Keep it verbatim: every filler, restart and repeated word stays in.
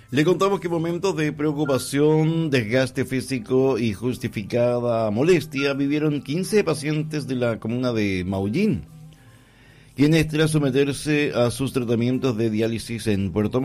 Le contamos que momentos de preocupación, desgaste físico y justificada molestia vivieron quince pacientes de la comuna de Maullín, quienes tras someterse a sus tratamientos de diálisis en Puerto